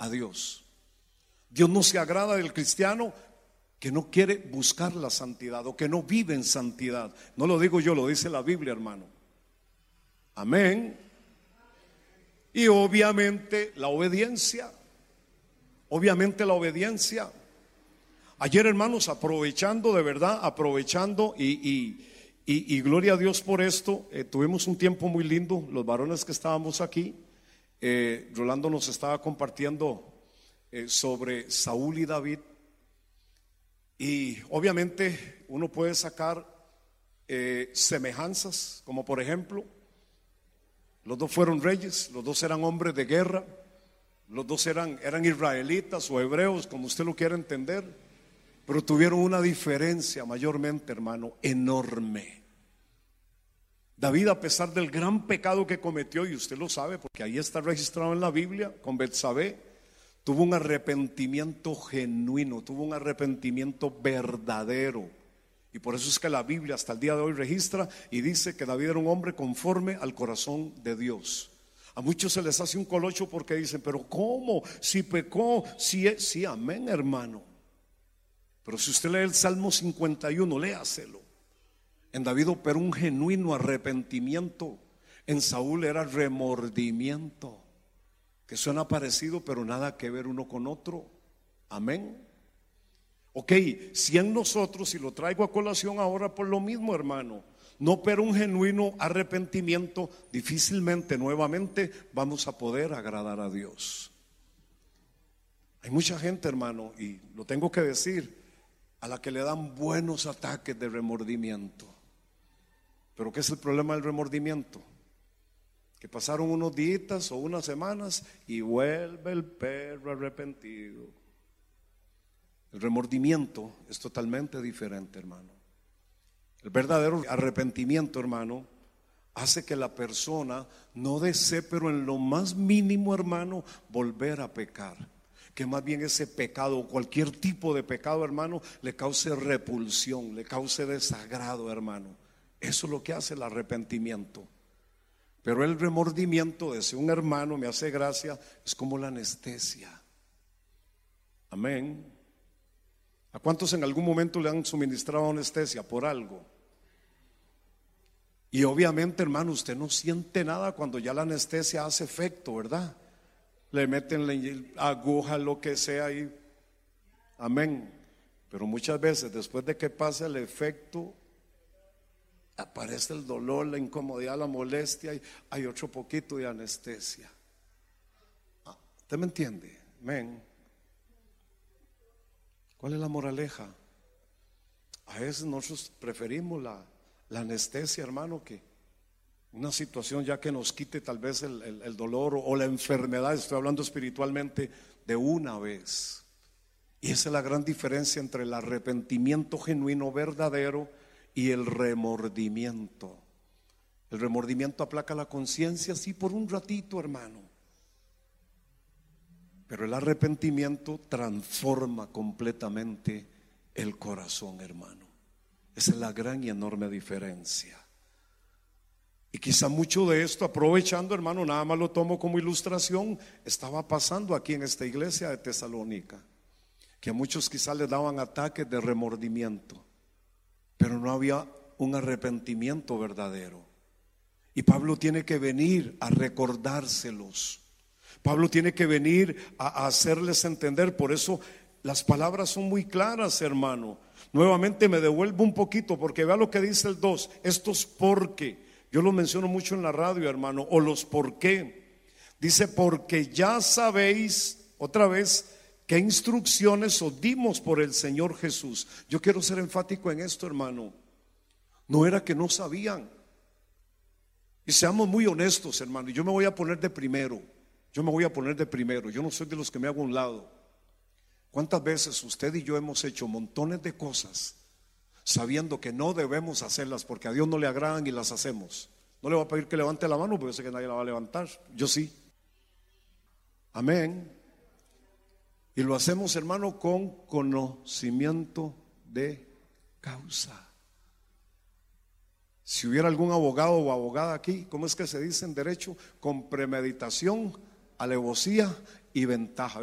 a Dios. Dios no se agrada del cristiano que no quiere buscar la santidad o que no vive en santidad. No lo digo yo, lo dice la Biblia, hermano. Amén. Y obviamente la obediencia. Obviamente la obediencia. Ayer, hermanos, aprovechando de verdad, aprovechando y gloria a Dios por esto, tuvimos un tiempo muy lindo, los varones que estábamos aquí. Rolando nos estaba compartiendo sobre Saúl y David. Y obviamente uno puede sacar semejanzas, como por ejemplo, los dos fueron reyes, los dos eran hombres de guerra, los dos eran israelitas o hebreos, como usted lo quiera entender, pero tuvieron una diferencia mayormente, hermano, enorme. David, a pesar del gran pecado que cometió, y usted lo sabe porque ahí está registrado en la Biblia, con Betsabé, tuvo un arrepentimiento genuino, tuvo un arrepentimiento verdadero. Y por eso es que la Biblia hasta el día de hoy registra y dice que David era un hombre conforme al corazón de Dios. A muchos se les hace un colocho porque dicen, pero ¿cómo? Si pecó, sí, amén, hermano. Pero si usted lee el Salmo 51, léaselo. En David operó un genuino arrepentimiento. En Saúl era remordimiento, que suena parecido pero nada que ver uno con otro. Amén. Ok, si en nosotros, y lo traigo a colación ahora por lo mismo, hermano, no opera un genuino arrepentimiento, difícilmente nuevamente vamos a poder agradar a Dios. Hay mucha gente, hermano, y lo tengo que decir, a la que le dan buenos ataques de remordimiento. Pero ¿qué es el problema del remordimiento? Que pasaron unos días o unas semanas y vuelve el perro arrepentido. El remordimiento es totalmente diferente, hermano. El verdadero arrepentimiento, hermano, hace que la persona no desee, pero en lo más mínimo, hermano, volver a pecar. Que más bien ese pecado o cualquier tipo de pecado, hermano, le cause repulsión, le cause desagrado, hermano. Eso es lo que hace el arrepentimiento. Pero el remordimiento, decía un hermano, me hace gracia, es como la anestesia. Amén. ¿A cuántos en algún momento le han suministrado anestesia por algo? Y obviamente, hermano, usted no siente nada cuando ya la anestesia hace efecto, ¿verdad? Le meten la aguja, lo que sea y amén. Pero muchas veces después de que pasa el efecto, aparece el dolor, la incomodidad, la molestia y hay otro poquito de anestesia. ¿Usted me entiende? Amén. ¿Cuál es la moraleja? A veces nosotros preferimos la anestesia, hermano, que una situación ya que nos quite tal vez el dolor o la enfermedad. Estoy hablando espiritualmente de una vez. Y esa es la gran diferencia entre el arrepentimiento genuino, verdadero, y el remordimiento. El remordimiento aplaca la conciencia, sí, por un ratito, hermano. Pero el arrepentimiento transforma completamente el corazón, hermano. Esa es la gran y enorme diferencia. Y quizá mucho de esto, aprovechando, hermano, nada más lo tomo como ilustración, estaba pasando aquí en esta iglesia de Tesalónica, que a muchos quizá les daban ataques de remordimiento, pero no había un arrepentimiento verdadero. Y Pablo tiene que venir a recordárselos. Pablo tiene que venir a hacerles entender. Por eso las palabras son muy claras, hermano. Nuevamente me devuelvo un poquito porque vea lo que dice el 2. Estos porque, yo lo menciono mucho en la radio, hermano, o los por qué. Dice, porque ya sabéis, otra vez, qué instrucciones os dimos por el Señor Jesús. Yo quiero ser enfático en esto, hermano. No era que no sabían. Y seamos muy honestos, hermano. Y yo me voy a poner de primero. Yo no soy de los que me hago a un lado. ¿Cuántas veces usted y yo hemos hecho montones de cosas sabiendo que no debemos hacerlas porque a Dios no le agradan y las hacemos? No le voy a pedir que levante la mano porque yo sé que nadie la va a levantar. Yo sí. Amén. Y lo hacemos, hermano, con conocimiento de causa. Si hubiera algún abogado o abogada aquí, ¿cómo es que se dice en derecho? Con premeditación, alevosía y ventaja.